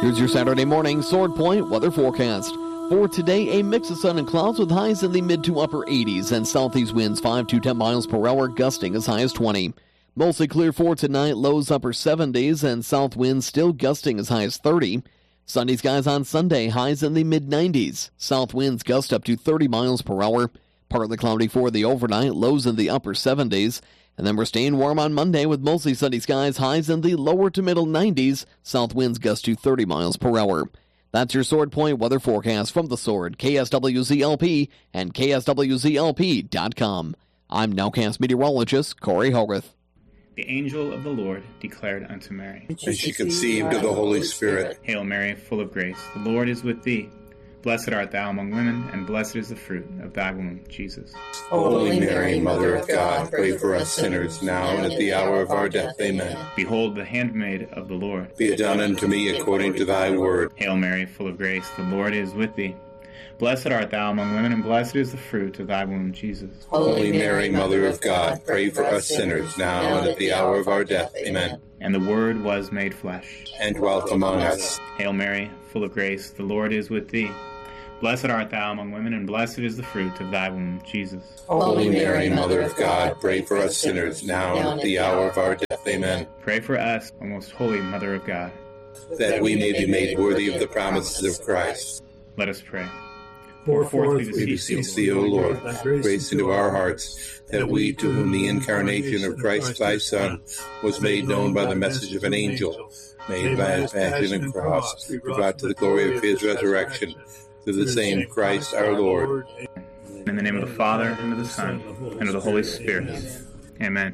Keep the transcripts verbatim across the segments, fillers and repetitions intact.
Here's your Saturday morning Sword Point weather forecast. For today, a mix of sun and clouds with highs in the mid to upper eighties and southeast winds five to ten miles per hour, gusting as high as twenty. Mostly clear for tonight, lows upper seventies and south winds still gusting as high as thirty. Sunny skies on Sunday, highs in the mid nineties. South winds gust up to thirty miles per hour. Partly cloudy for the overnight, lows in the upper seventies. And then we're staying warm on Monday with mostly sunny skies, highs in the lower to middle nineties. South winds gust to thirty miles per hour. That's your Sword Point weather forecast from The Sword, K S W Z L P, and K S W Z L P dot com. I'm Nowcast meteorologist Corey Hogarth. The angel of the Lord declared unto Mary, and she conceived of the Holy Spirit. Hail Mary, full of grace, the Lord is with thee. Blessed art thou among women, and blessed is the fruit of thy womb, Jesus. Holy Mary, Mother of God, pray for us sinners, now and at the hour of our death. Amen. Behold the handmaid of the Lord. Be it done unto me according to thy word. Hail Mary, full of grace, the Lord is with thee. Blessed art thou among women, and blessed is the fruit of thy womb, Jesus. Holy Mary, Mother of God, pray for us sinners, now and at the hour of our death. Amen. And the Word was made flesh, and dwelt among us. Hail Mary, full of grace, the Lord is with thee. Blessed art thou among women, and blessed is the fruit of thy womb, Jesus. Holy Mary, Mother of God, pray for us sinners, now and at the hour of our death. Amen. Pray for us, O most holy Mother of God, that we may be made worthy of the promises of Christ. Let us pray. Pour forth, we beseech thee, O Lord, grace into our hearts, that we, to whom the incarnation of Christ thy Son was made known by the message of an angel, made by his passion and cross, be brought to the glory of his resurrection, through the same Christ our Lord. In the name of the Father, and of the Son, and of the Holy Spirit. Amen.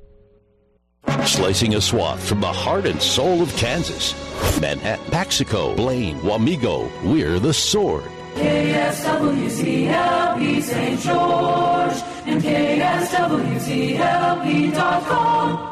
Slicing a swath from the heart and soul of Kansas. Manhattan, Paxico, Blaine, Wamego, we're The Sword. K S W Z L P Saint George and K S W Z L P dot com.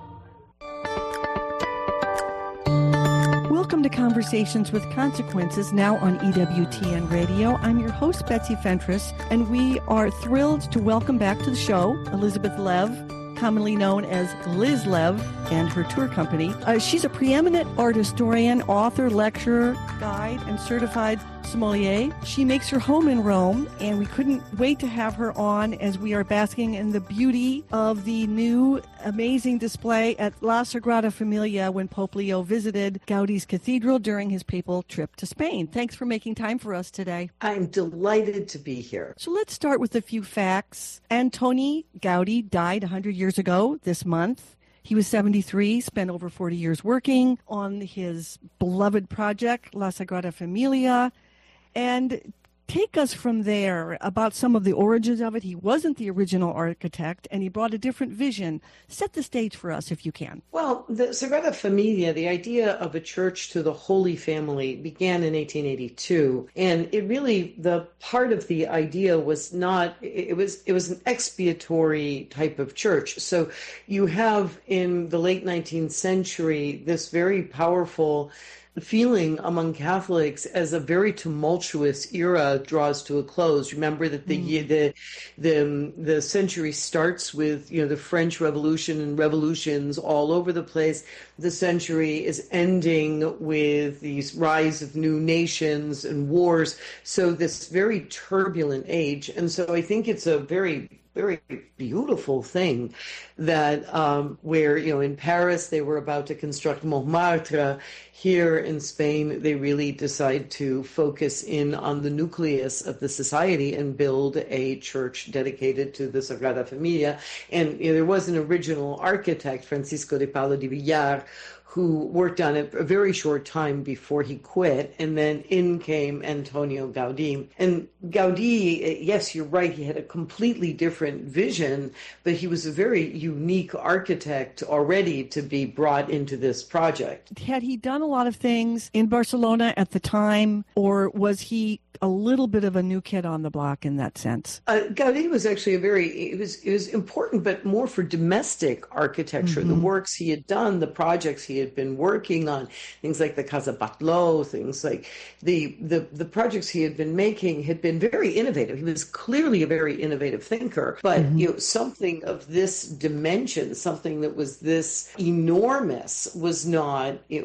Welcome to Conversations with Consequences, now on E W T N Radio. I'm your host, Betsy Fentress, and we are thrilled to welcome back to the show Elizabeth Lev, commonly known as Liz Lev, and her tour company. Uh, she's a preeminent art historian, author, lecturer, guide, and certified sommelier. She makes her home in Rome, and we couldn't wait to have her on as we are basking in the beauty of the new amazing display at La Sagrada Familia when Pope Leo visited Gaudi's cathedral during his papal trip to Spain. Thanks for making time for us today. I'm delighted to be here. So let's start with a few facts. Antoni Gaudi died one hundred years ago this month. He was seventy-three, spent over forty years working on his beloved project, La Sagrada Familia. And take us from there about some of the origins of it. He wasn't the original architect, and he brought a different vision. Set the stage for us, if you can. Well, the Sagrada Familia, the idea of a church to the Holy Family, began in eighteen eighty-two. And it really, the part of the idea was not, it was, it was an expiatory type of church. So you have in the late nineteenth century this very powerful feeling among Catholics as a very tumultuous era draws to a close. Remember that the mm. the the the century starts with, you know, the French Revolution and revolutions all over the place. The century is ending with these rise of new nations and wars. So this very turbulent age. And so I think it's a very very beautiful thing that um, where, you know, in Paris, they were about to construct Montmartre. Here in Spain, they really decide to focus in on the nucleus of the society and build a church dedicated to the Sagrada Familia. And, you know, there was an original architect, Francisco de Paula de Villar, who worked on it a very short time before he quit, and then in came Antonio Gaudí. And Gaudí, yes, you're right, he had a completely different vision, but he was a very unique architect already to be brought into this project. Had he done a lot of things in Barcelona at the time, or was he a little bit of a new kid on the block in that sense. Uh, Gaudí was actually a very, it was it was important, but more for domestic architecture. Mm-hmm. The works he had done, the projects he had been working on, things like the Casa Batlló, things like the, the, the projects he had been making had been very innovative. He was clearly a very innovative thinker, but mm-hmm. you know, something of this dimension, something that was this enormous was not, it,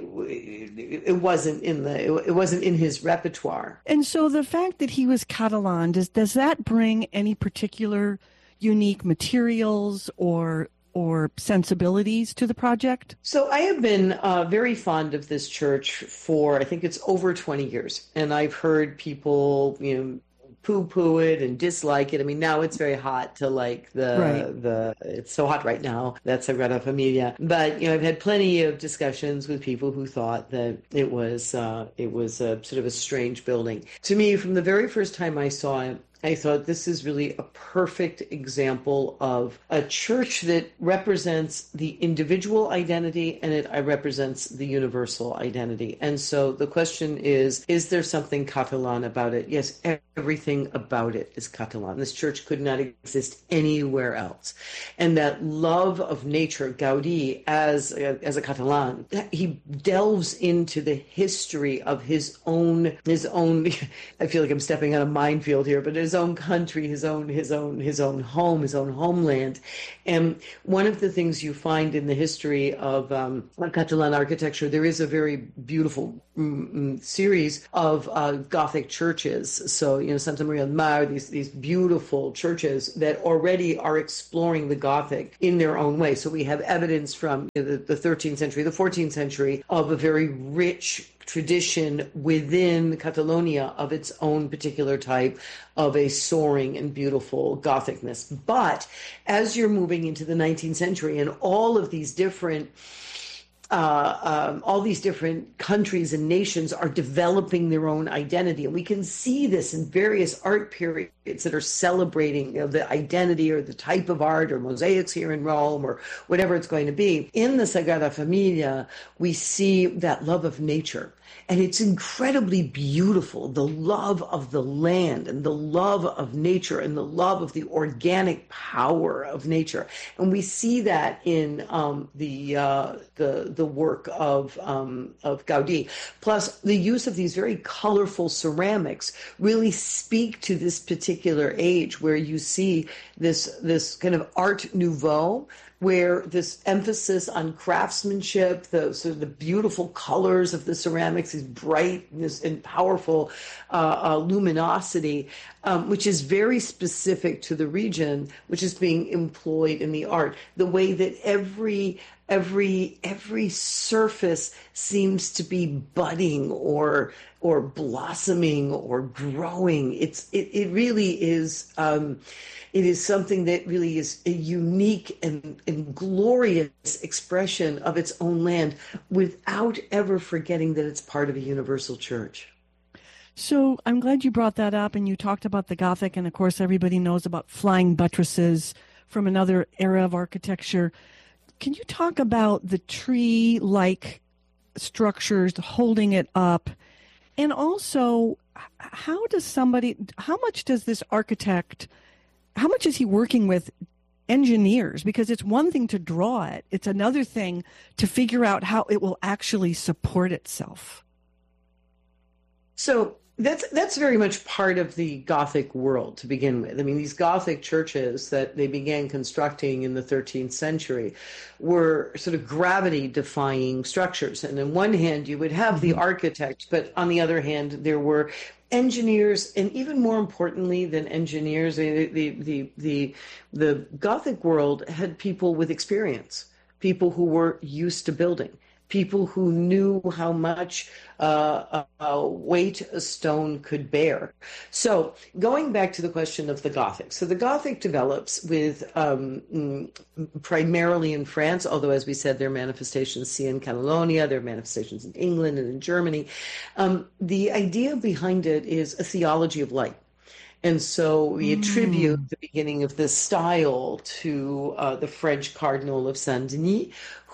it wasn't in the, it wasn't in his repertoire. And so the fact that he was Catalan, does does that bring any particular unique materials or or sensibilities to the project? So I have been uh, very fond of this church for, I think it's over twenty years. And I've heard people, you know, poo-poo it and dislike it. I mean, now it's very hot to like the, right. the it's so hot right now, that's Sagrada Familia. But, you know, I've had plenty of discussions with people who thought that it was, uh, it was a sort of a strange building. To me, from the very first time I saw it, I thought this is really a perfect example of a church that represents the individual identity and it represents the universal identity. And so the question is, is there something Catalan about it? Yes, everything about it is Catalan. This church could not exist anywhere else. And that love of nature, Gaudí, as a, as a Catalan, he delves into the history of his own, his own, I feel like I'm stepping on a minefield here, but his own country, his own, his own, his own home, his own homeland. And one of the things you find in the history of um, Catalan architecture, there is a very beautiful um, series of uh, Gothic churches. So, you know, Santa Maria del Mar, these, these beautiful churches that already are exploring the Gothic in their own way. So we have evidence from you know, the, the thirteenth century, the fourteenth century of a very rich tradition within Catalonia of its own particular type of a soaring and beautiful Gothicness. But as you're moving into the nineteenth century and all of these different Uh, um, all these different countries and nations are developing their own identity. And we can see this in various art periods that are celebrating you know, the identity or the type of art or mosaics here in Rome or whatever it's going to be. In the Sagrada Familia, we see that love of nature. And it's incredibly beautiful, the love of the land and the love of nature and the love of the organic power of nature. And we see that in um, the, uh, the the work of um, of Gaudí. Plus, the use of these very colorful ceramics really speak to this particular age where you see this this kind of Art Nouveau, where this emphasis on craftsmanship, the sort of the beautiful colors of the ceramics, these brightness and powerful uh, uh, luminosity, um, which is very specific to the region, which is being employed in the art. The way that every every every surface seems to be budding or or blossoming or growing. It's it, it really is. Um, It is something that really is a unique and, and glorious expression of its own land without ever forgetting that it's part of a universal church. So I'm glad you brought that up and you talked about the Gothic, and of course everybody knows about flying buttresses from another era of architecture. Can you talk about the tree-like structures holding it up? And also, how does somebody, how much does this architect How much is he working with engineers? Because it's one thing to draw it. It's another thing to figure out how it will actually support itself. So that's that's very much part of the Gothic world to begin with. I mean, these Gothic churches that they began constructing in the thirteenth century were sort of gravity-defying structures. And on one hand, you would have the architect, but on the other hand, there were engineers, and even more importantly than engineers, the the the the, the Gothic world had people with experience, people who were used to building, people who knew how much uh, uh, weight a stone could bear. So going back to the question of the Gothic. So the Gothic develops with um, primarily in France, although as we said, there are manifestations see in Catalonia, there are manifestations in England and in Germany. Um, the idea behind it is a theology of light. And so we attribute mm. the beginning of this style to uh, the French Cardinal of Saint-Denis,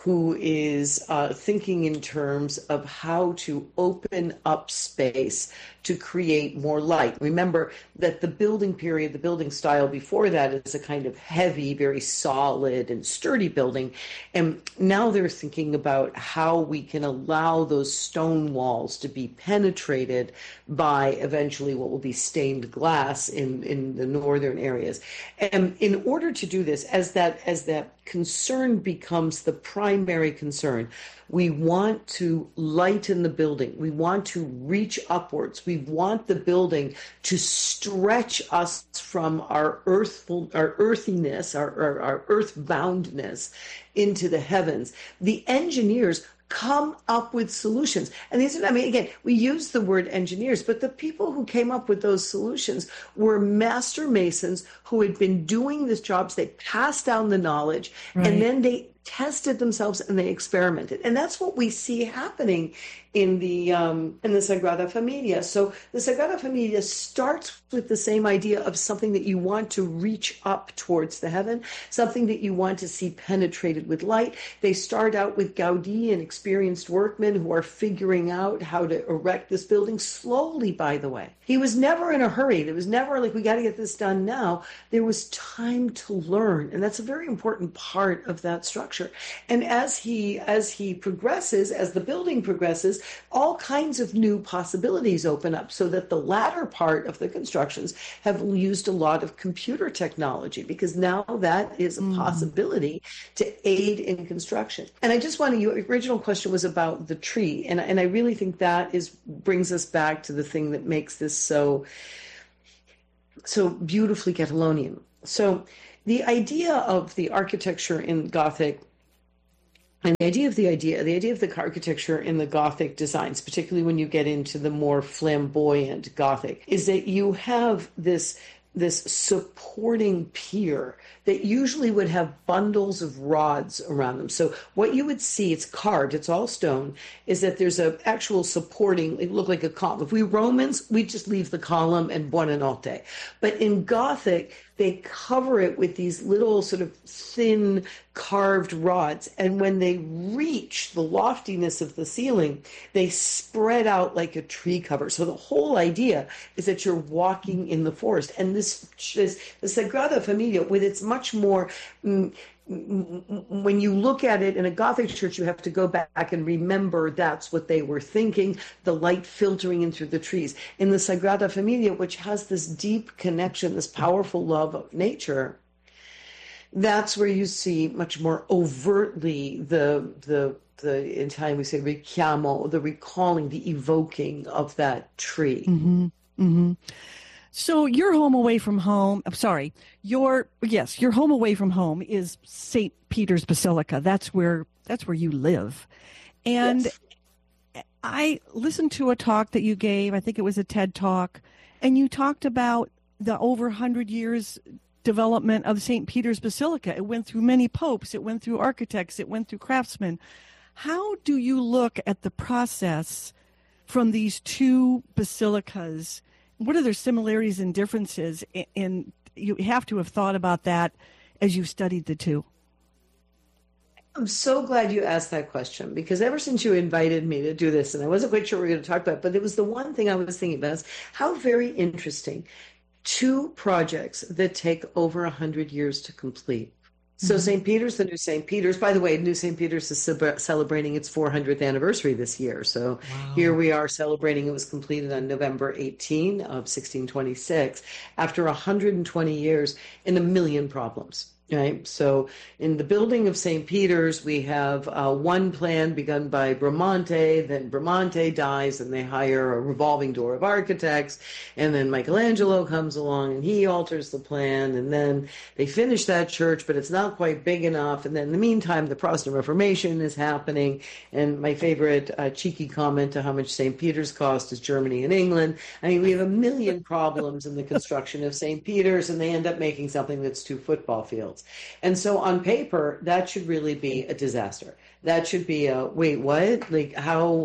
who is uh, thinking in terms of how to open up space to create more light. Remember that the building period, the building style before that is a kind of heavy, very solid and sturdy building. And now they're thinking about how we can allow those stone walls to be penetrated by eventually what will be stained glass in, in the northern areas. And in order to do this, as that, as that concern becomes the primary concern, we want to lighten the building. We want to reach upwards. We want the building to stretch us from our earthful, our earthiness, our, our, our earthboundness into the heavens. The engineers come up with solutions. And these are, I mean, again, we use the word engineers, but the people who came up with those solutions were master masons who had been doing these jobs. They passed down the knowledge, right, and then they tested themselves and they experimented. And that's what we see happening in the um, in the Sagrada Familia. So the Sagrada Familia starts with the same idea of something that you want to reach up towards the heaven, something that you want to see penetrated with light. They start out with Gaudi and experienced workmen who are figuring out how to erect this building slowly, by the way. He was never in a hurry. There was never like, we got to get this done now. There was time to learn. And that's a very important part of that structure. And as he as he progresses, as the building progresses, all kinds of new possibilities open up, so that the latter part of the constructions have used a lot of computer technology, because now that is a possibility to aid in construction. And I just want to, your original question was about the tree, and, and I really think that is brings us back to the thing that makes this so, so beautifully Catalonian. So the idea of the architecture in Gothic, and the idea of the idea, the idea of the architecture in the Gothic designs, particularly when you get into the more flamboyant Gothic, is that you have this this supporting pier that usually would have bundles of rods around them. So what you would see, it's carved, it's all stone, is that there's an actual supporting, it looked like a column. If we Romans, we just leave the column and buonanotte. But in Gothic, they cover it with these little sort of thin carved rods. And when they reach the loftiness of the ceiling, they spread out like a tree cover. So the whole idea is that you're walking in the forest. And this, this the Sagrada Familia, with its much more, mm, when you look at it in a Gothic church, you have to go back and remember that's what they were thinking, the light filtering in through the trees. In the Sagrada Familia, which has this deep connection, this powerful love of nature, that's where you see much more overtly the, the, the in Italian we say richiamo, the recalling, the evoking of that tree. Mm-hmm. Mm-hmm. So your home away from home, I'm sorry, your, yes, your home away from home is Saint Peter's Basilica. That's where, that's where you live. And yes. I listened to a talk that you gave, I think it was a TED Talk, and you talked about the over one hundred years development of Saint Peter's Basilica. It went through many popes, it went through architects, it went through craftsmen. How do you look at the process from these two basilicas? What are their similarities and differences? And you have to have thought about that as you studied the two. I'm so glad you asked that question, because ever since you invited me to do this, and I wasn't quite sure what we were going to talk about, but it was the one thing I was thinking about, is how very interesting two projects that take over one hundred years to complete. So Saint Peter's, the new Saint Peter's, by the way, new Saint Peter's is celebrating its four hundredth anniversary this year. So wow. Here we are celebrating. It was completed on November eighteenth of sixteen twenty-six after one hundred twenty years and a million problems. Right. So in the building of Saint Peter's, we have uh, one plan begun by Bramante, then Bramante dies and they hire a revolving door of architects. And then Michelangelo comes along and he alters the plan. And then they finish that church, but it's not quite big enough. And then in the meantime, the Protestant Reformation is happening. And my favorite uh, cheeky comment to how much Saint Peter's cost is Germany and England. I mean, we have a million problems in the construction of Saint Peter's, and they end up making something that's two football fields. And so on paper, that should really be a disaster. That should be a, wait, what? Like how,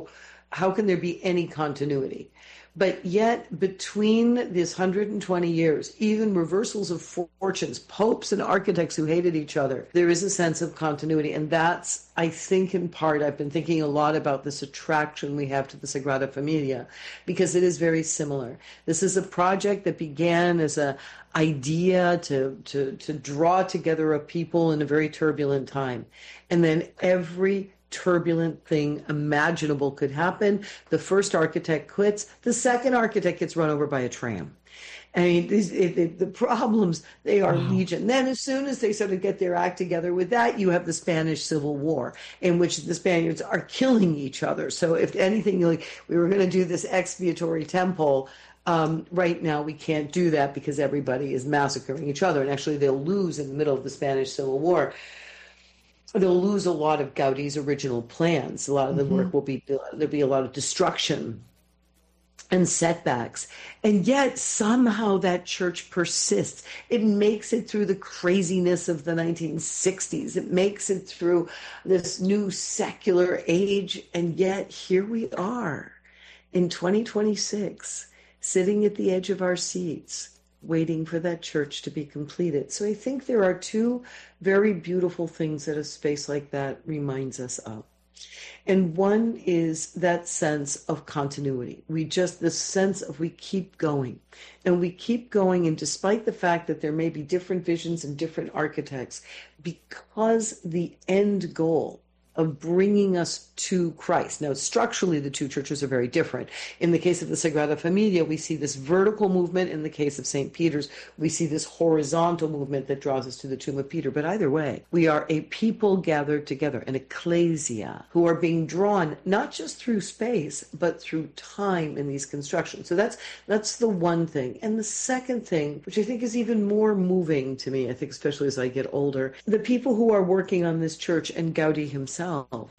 How can there be any continuity? But yet, between this one hundred twenty years, even reversals of fortunes, popes and architects who hated each other, there is a sense of continuity. And that's, I think, in part, I've been thinking a lot about this attraction we have to the Sagrada Familia, because it is very similar. This is a project that began as an idea to, to, to draw together a people in a very turbulent time. And then every turbulent thing imaginable could happen. The first architect quits. The second architect gets run over by a tram. I mean, these, it, it, the problems, they are wow. legion. Then as soon as they sort of get their act together with that, you have the Spanish Civil War, in which the Spaniards are killing each other. So if anything, like we were going to do this expiatory temple, um, right now we can't do that because everybody is massacring each other. And actually they'll lose in the middle of the Spanish Civil War. They'll lose a lot of Gaudi's original plans. A lot of the mm-hmm. work will be, there'll be a lot of destruction and setbacks. And yet somehow that church persists. It makes it through the craziness of the nineteen sixties. It makes it through this new secular age. And yet here we are in twenty twenty-six, sitting at the edge of our seats, waiting for that church to be completed. So I think there are two very beautiful things that a space like that reminds us of. And one is that sense of continuity. We just, the sense of we keep going. And we keep going, and despite the fact that there may be different visions and different architects, because the end goal of bringing us to Christ. Now, structurally, the two churches are very different. In the case of the Sagrada Familia, we see this vertical movement. In the case of Saint Peter's, we see this horizontal movement that draws us to the tomb of Peter. But either way, we are a people gathered together, an ecclesia, who are being drawn not just through space, but through time in these constructions. So that's that's the one thing. And the second thing, which I think is even more moving to me, I think especially as I get older, the people who are working on this church and Gaudi himself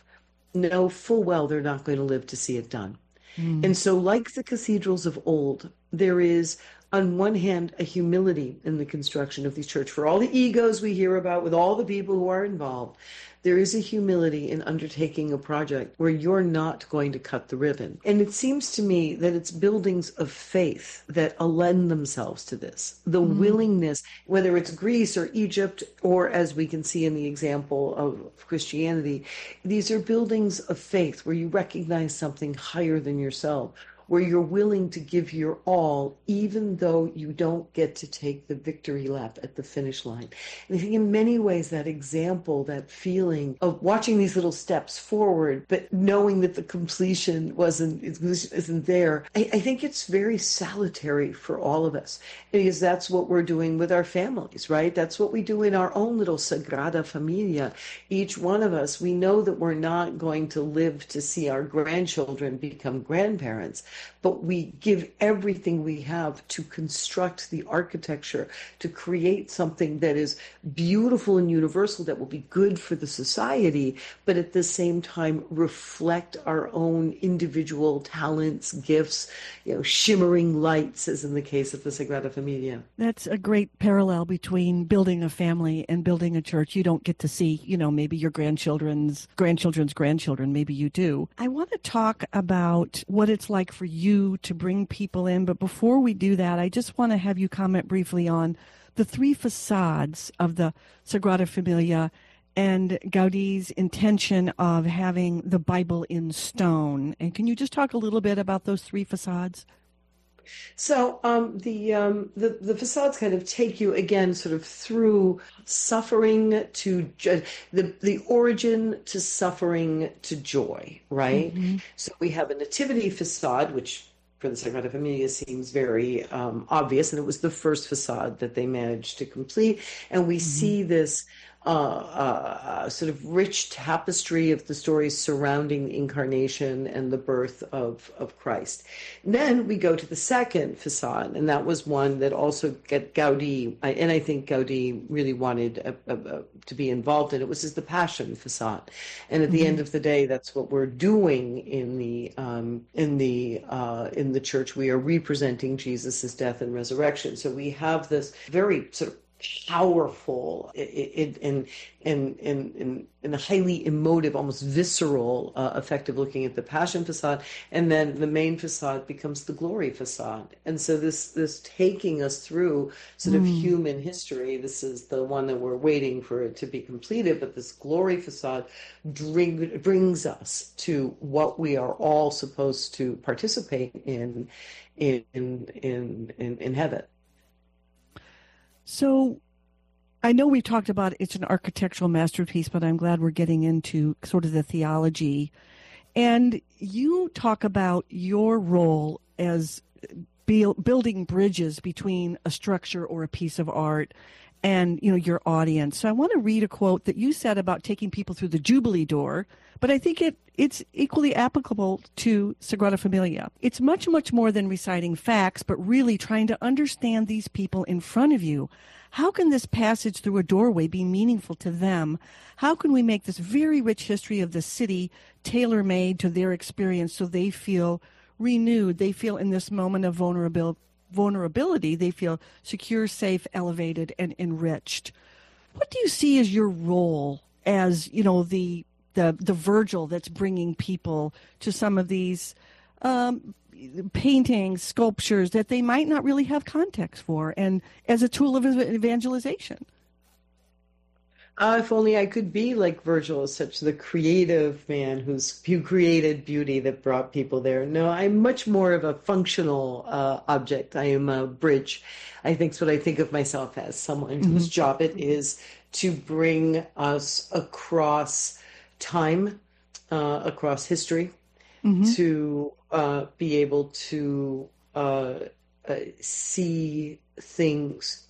know full well they're not going to live to see it done. Mm. And so like the cathedrals of old, there is, on one hand, a humility in the construction of these churches. For all the egos we hear about with all the people who are involved, there is a humility in undertaking a project where you're not going to cut the ribbon. And it seems to me that it's buildings of faith that lend themselves to this. The mm. willingness, whether it's Greece or Egypt, or as we can see in the example of Christianity, these are buildings of faith where you recognize something higher than yourself, where you're willing to give your all, even though you don't get to take the victory lap at the finish line. And I think in many ways that example, that feeling of watching these little steps forward, but knowing that the completion wasn't isn't there, I, I think it's very salutary for all of us, because that's what we're doing with our families, right? That's what we do in our own little Sagrada Familia. Each one of us, we know that we're not going to live to see our grandchildren become grandparents, but we give everything we have to construct the architecture, to create something that is beautiful and universal, that will be good for the society, but at the same time reflect our own individual talents, gifts, you know, shimmering lights, as in the case of the Sagrada Familia. That's a great parallel between building a family and building a church. You don't get to see, you know, maybe your grandchildren's grandchildren's grandchildren, maybe you do. I want to talk about what it's like for you to bring people in. But before we do that, I just want to have you comment briefly on the three facades of the Sagrada Familia and Gaudi's intention of having the Bible in stone. And can you just talk a little bit about those three facades? So um, the, um, the the facades kind of take you again sort of through suffering to jo- the the origin to suffering to joy, right? Mm-hmm. So we have a nativity facade, which for the Sagrada Familia seems very um, obvious, and it was the first facade that they managed to complete. And we mm-hmm. see this Uh, uh, sort of rich tapestry of the stories surrounding the incarnation and the birth of, of Christ. And then we go to the second facade, and that was one that also get Gaudi, and I think Gaudi really wanted a, a, a, to be involved in. It was just the Passion facade, and at the mm-hmm. end of the day, that's what we're doing in the um, in the uh, in the church. We are representing Jesus' death and resurrection. So we have this very sort of powerful and and and and and highly emotive, almost visceral uh, effect of looking at the Passion facade, and then the main facade becomes the Glory facade. And so this this taking us through sort of mm. human history. This is the one that we're waiting for it to be completed, but this Glory facade bring, brings us to what we are all supposed to participate in in in in, in heaven. So I know we talked about it's an architectural masterpiece, but I'm glad we're getting into sort of the theology. And you talk about your role as build, building bridges between a structure or a piece of art and, you know, your audience. So I want to read a quote that you said about taking people through the Jubilee door, but I think it it's equally applicable to Sagrada Familia. It's much, much more than reciting facts, but really trying to understand these people in front of you. How can this passage through a doorway be meaningful to them? How can we make this very rich history of the city tailor-made to their experience so they feel renewed, they feel in this moment of vulnerability, vulnerability, they feel secure, safe, elevated, and enriched? What do you see as your role as, you know, the the the Virgil that's bringing people to some of these um, paintings, sculptures that they might not really have context for, and as a tool of evangelization? Uh, if only I could be like Virgil, as such the creative man who's who created beauty that brought people there. No, I'm much more of a functional uh, object. I am a bridge. I think it's what I think of myself as, someone mm-hmm. whose job it is to bring us across time, uh, across history, mm-hmm. to uh, be able to uh, uh, see things.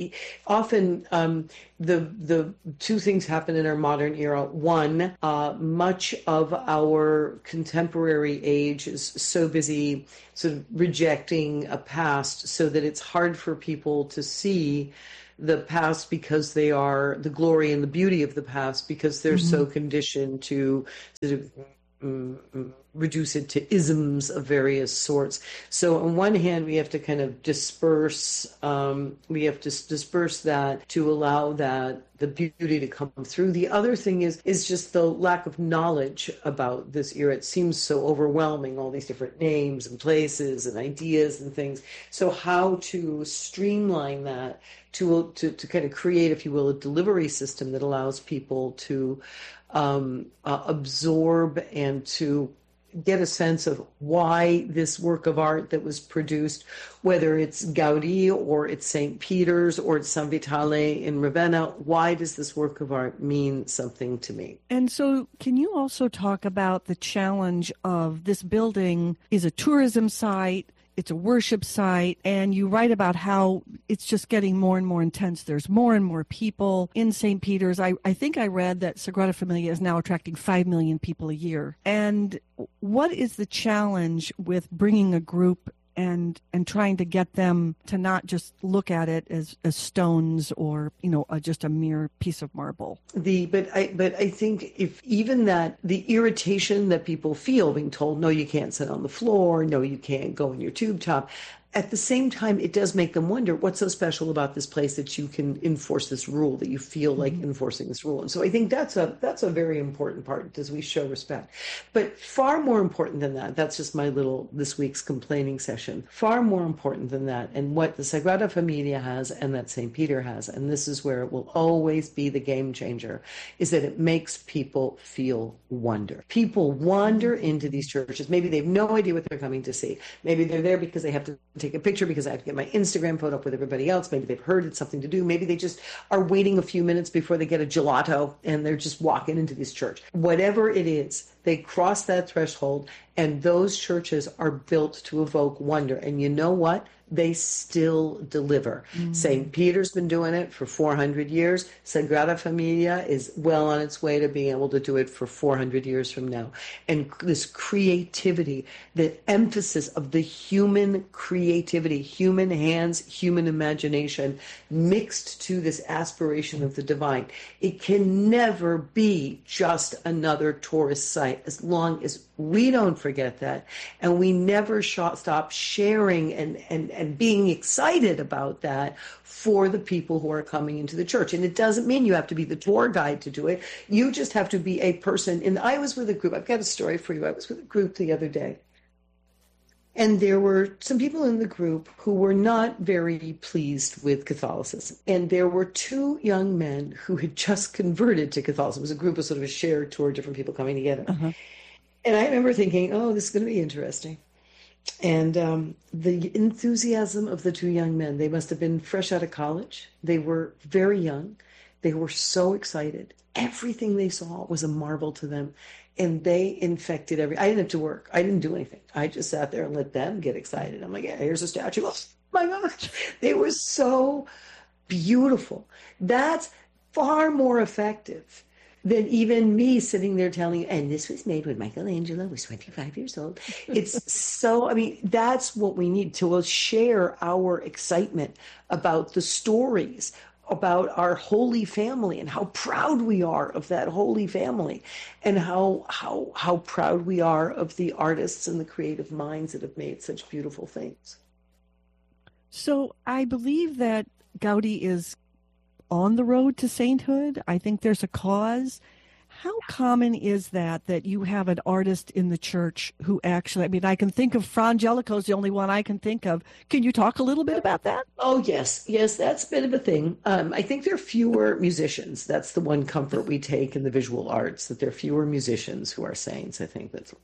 Often um, the the two things happen in our modern era. One, uh, much of our contemporary age is so busy sort of rejecting a past, so that it's hard for people to see the past because they are the glory and the beauty of the past, because they're mm-hmm. so conditioned to sort of um, reduce it to isms of various sorts. So on one hand, we have to kind of disperse, um, we have to disperse that to allow that the beauty to come through. The other thing is is just the lack of knowledge about this era. It seems so overwhelming, all these different names and places and ideas and things. So how to streamline that to to, to kind of create, if you will, a delivery system that allows people to um, uh, absorb and to get a sense of why this work of art that was produced, whether it's Gaudi or it's Saint Peter's or it's San Vitale in Ravenna, why does this work of art mean something to me? And so can you also talk about the challenge of this building is a tourism site, it's a worship site, and you write about how it's just getting more and more intense. There's more and more people in Saint Peter's. I, I think I read that Sagrada Familia is now attracting five million people a year. And what is the challenge with bringing a group and and trying to get them to not just look at it as, as stones or, you know, a, just a mere piece of marble? The but I but I think if even that, the irritation that people feel being told, no, you can't sit on the floor, no, you can't go in your tube top. At the same time, it does make them wonder, what's so special about this place that you can enforce this rule, that you feel like mm-hmm. enforcing this rule? And so I think that's a that's a very important part, as we show respect. But far more important than that, that's just my little this week's complaining session, far more important than that, and what the Sagrada Familia has and that Saint Peter has, and this is where it will always be the game changer, is that it makes people feel wonder. People wander into these churches. Maybe they have no idea what they're coming to see. Maybe they're there because they have to take a picture because I have to get my Instagram photo up with everybody else. Maybe they've heard it's something to do. Maybe they just are waiting a few minutes before they get a gelato and they're just walking into this church. Whatever it is, they cross that threshold, and those churches are built to evoke wonder. And you know what? They still deliver. Mm-hmm. Saint Peter's been doing it for four hundred years. Sagrada Familia is well on its way to being able to do it for four hundred years from now. And this creativity, the emphasis of the human creativity, human hands, human imagination, mixed to this aspiration of the divine. It can never be just another tourist site. die as long as we don't forget that, and we never sh- stop sharing and, and, and being excited about that for the people who are coming into the church. And it doesn't mean you have to be the tour guide to do it. You just have to be a person. And I was with a group. I've got a story for you. I was with a group the other day. And there were some people in the group who were not very pleased with Catholicism. And there were two young men who had just converted to Catholicism. It was a group of sort of a shared tour, different people coming together. Uh-huh. And I remember thinking, oh, this is going to be interesting. And um, the enthusiasm of the two young men, they must have been fresh out of college. They were very young. They were so excited. Everything they saw was a marvel to them. And they infected every... I didn't have to work. I didn't do anything. I just sat there and let them get excited. I'm like, yeah, here's a statue. Oh, my gosh. They were so beautiful. That's far more effective than even me sitting there telling you, and this was made when Michelangelo was twenty-five years old. It's so... I mean, that's what we need to share our excitement about the stories, about our Holy Family and how proud we are of that Holy Family, and how how how proud we are of the artists and the creative minds that have made such beautiful things. So I believe that Gaudi is on the road to sainthood. I think there's a cause. How common is that, that you have an artist in the church who actually, I mean, I can think of Fra Angelico is the only one I can think of. Can you talk a little bit about that? Oh, yes. Yes, that's a bit of a thing. Um, I think there are fewer musicians. That's the one comfort we take in the visual arts, that there are fewer musicians who are saints. I think that's...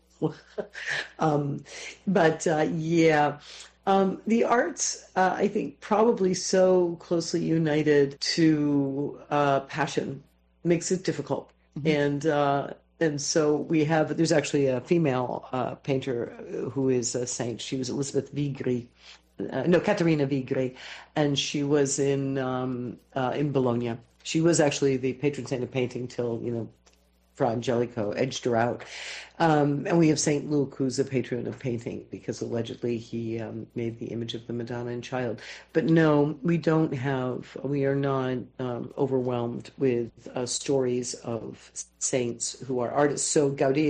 um, but, uh, yeah... Um, the arts, uh, I think, probably so closely united to uh, passion makes it difficult. Mm-hmm. And uh, and so we have, there's actually a female uh, painter who is a saint. She was Elizabeth Vigri, uh, no, Caterina Vigri, and she was in um, uh, in Bologna. She was actually the patron saint of painting till, you know, Fra Angelico edged her out. Um, and we have Saint Luke, who's a patron of painting, because allegedly he um, made the image of the Madonna and Child. But no, we don't have, we are not um, overwhelmed with uh, stories of saints who are artists. So Gaudi